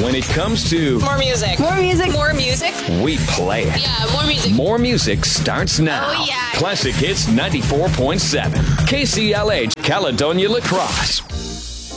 When it comes to More music. More music. More music. we play it. Yeah, more music. More music starts now. Oh, yeah. Classic Hits 94.7. KCLH, Caledonia Lacrosse.